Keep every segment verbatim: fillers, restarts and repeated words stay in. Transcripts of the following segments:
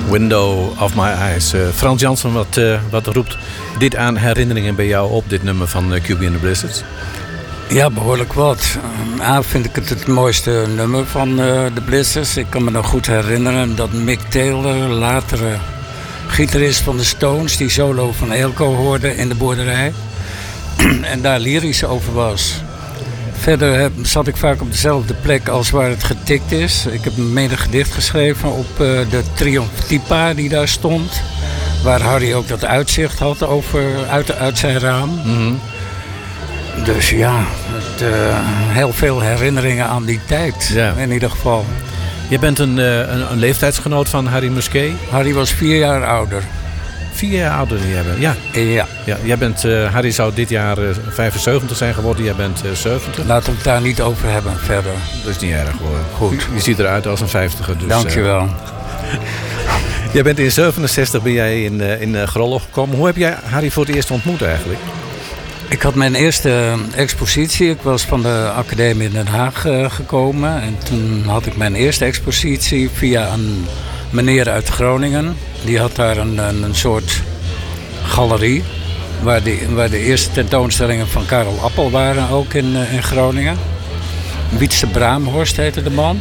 Window of My Eyes. Uh, Frans Jansen, wat, uh, wat roept dit aan herinneringen bij jou op, dit nummer van uh, Cuby and the Blizzards? Ja, behoorlijk wat. A, vind ik het het mooiste nummer van uh, de Blizzards. Ik kan me nog goed herinneren dat Mick Taylor, latere gitarist van de Stones, die solo van Eelco hoorde in de boerderij. En daar lyrisch over was. Verder heb, zat ik vaak op dezelfde plek als waar het getikt is. Ik heb een mede gedicht geschreven op uh, de Triomphtipa die daar stond. Waar Harry ook dat uitzicht had over, uit, uit zijn raam. Mm-hmm. Dus ja, het, uh, heel veel herinneringen aan die tijd, ja. In ieder geval. Je bent een, uh, een, een leeftijdsgenoot van Harry Musquet? Harry was vier jaar ouder. Vier jaar ouder dan jij bent, ja. Ja. ja jij bent, uh, Harry zou dit jaar uh, vijfenzeventig zijn geworden, jij bent uh, zeventig. Laten we het daar niet over hebben verder. Dat is niet erg hoor. Goed. Je, je ziet eruit als een vijftiger. Dus, dankjewel. Uh, jij bent in zevenenzestig ben jij in, uh, in uh, Grollo gekomen. Hoe heb jij Harry voor het eerst ontmoet eigenlijk? Ik had mijn eerste expositie. Ik was van de academie in Den Haag uh, gekomen. En toen had ik mijn eerste expositie via een meneer uit Groningen. Die had daar een, een, een soort galerie. Waar, die, waar de eerste tentoonstellingen van Karel Appel waren ook in, uh, in Groningen. Wietse Braamhorst heette de man.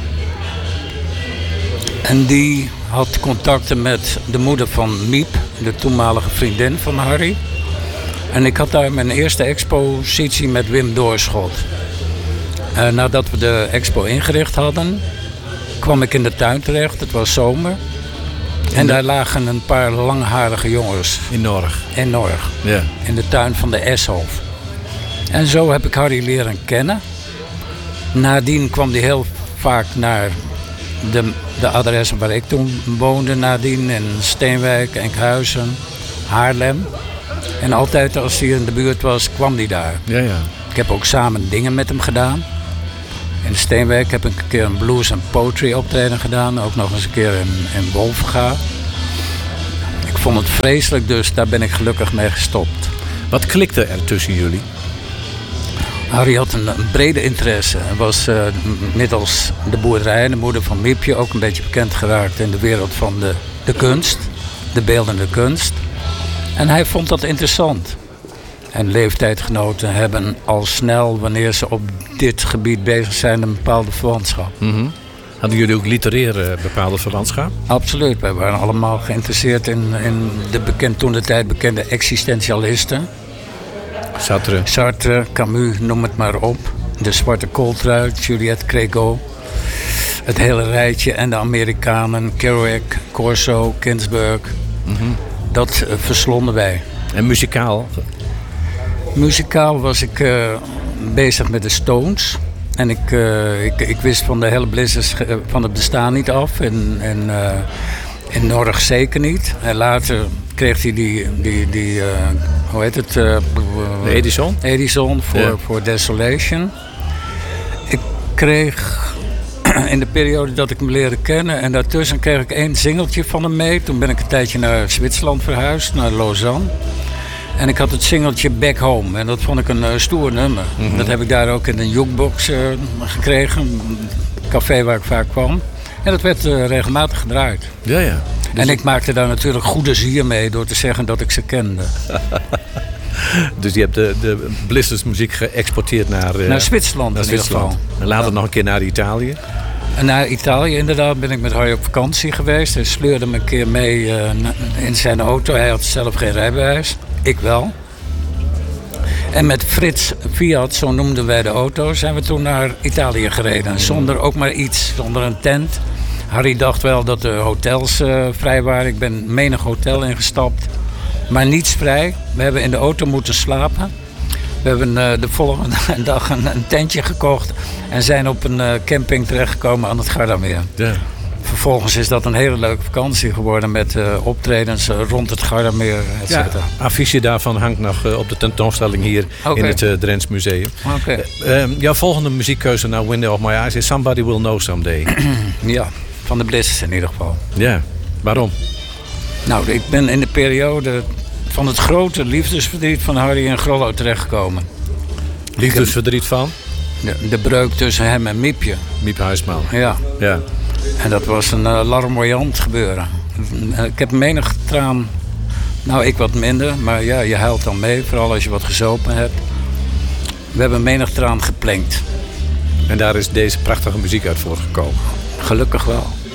En die had contacten met de moeder van Miep, de toenmalige vriendin van Harry. En ik had daar mijn eerste expositie met Wim Doorschot. Uh, nadat we de expo ingericht hadden, kwam ik in de tuin terecht. Het was zomer. En daar lagen een paar langharige jongens. In Norg? In Norg. Ja. In de tuin van de Eshof. En zo heb ik Harry leren kennen. Nadien kwam hij heel vaak naar de, de adressen waar ik toen woonde. Nadien in Steenwijk, Enkhuizen, Haarlem. En altijd als hij in de buurt was, kwam hij daar. Ja, ja. Ik heb ook samen dingen met hem gedaan. In de Steenwijk heb ik een keer een blues en poetry optreden gedaan. Ook nog eens een keer in, in Wolfga. Ik vond het vreselijk, dus daar ben ik gelukkig mee gestopt. Wat klikte er tussen jullie? Harry had een, een brede interesse. Hij was uh, middels de boerderij, de moeder van Miepje, ook een beetje bekend geraakt in de wereld van de, de kunst. De beeldende kunst. En hij vond dat interessant. En leeftijdgenoten hebben al snel, wanneer ze op dit gebied bezig zijn, een bepaalde verwantschap. Mm-hmm. Hadden jullie ook literaire bepaalde verwantschap? Absoluut. Wij waren allemaal geïnteresseerd in, in de bekend, toen de tijd bekende existentialisten. Sartre. Sartre, Camus, noem het maar op. De Zwarte Kooltrui, Juliette Gréco. Het hele rijtje en de Amerikanen, Kerouac, Corso, Ginsberg. Mm-hmm. Dat uh, verslonden wij. En muzikaal? Muzikaal was ik uh, bezig met de Stones. En ik, uh, ik, ik wist van de hele Blizzards uh, van het bestaan niet af. En, en uh, in Norg zeker niet. En later kreeg hij die, die, die uh, hoe heet het? Uh, de Edison? Edison voor, ja. voor Desolation. Ik kreeg in de periode dat ik hem leerde kennen. En daartussen kreeg ik één singeltje van hem mee. Toen ben ik een tijdje naar Zwitserland verhuisd, naar Lausanne. En ik had het singeltje Back Home. En dat vond ik een uh, stoer nummer. Mm-hmm. Dat heb ik daar ook in een jukebox uh, gekregen. Het café waar ik vaak kwam. En dat werd uh, regelmatig gedraaid. Ja, ja. Dus en ik maakte daar natuurlijk goede zier mee door te zeggen dat ik ze kende. Dus je hebt de, de Blizzards muziek geëxporteerd naar, uh, naar Zwitserland naar in ieder geval. En later ja. nog een keer naar Italië. En naar Italië inderdaad ben ik met Harry op vakantie geweest. Hij sleurde me een keer mee uh, in zijn auto. Hij had zelf geen rijbewijs. Ik wel. En met Frits Fiat, zo noemden wij de auto, zijn we toen naar Italië gereden. Zonder ook maar iets, zonder een tent. Harry dacht wel dat de hotels uh, vrij waren. Ik ben menig hotel ingestapt. Maar niets vrij. We hebben in de auto moeten slapen. We hebben uh, de volgende dag een, een tentje gekocht. En zijn op een uh, camping terechtgekomen aan het Gardameer. Ja. Vervolgens is dat een hele leuke vakantie geworden met uh, optredens uh, rond het Gardameer, et cetera. Ja, affiche daarvan hangt nog uh, op de tentoonstelling hier okay. in het uh, Drents Museum. Okay. Uh, uh, jouw volgende muziekkeuze naar Window of My Eyes is Somebody Will Know Someday. Ja, van de Blizzards in ieder geval. Ja, waarom? Nou, ik ben in de periode van het grote liefdesverdriet van Harry en Grollo terechtgekomen. Liefdesverdriet van? De, de breuk tussen hem en Miepje. Miep Huisman. Ja. ja. En dat was een uh, larmoyant gebeuren. Ik heb menig traan, nou ik wat minder, maar ja, je huilt dan mee, vooral als je wat gezopen hebt. We hebben menig traan geplenkt. En daar is deze prachtige muziek uit voortgekomen. Gelukkig wel.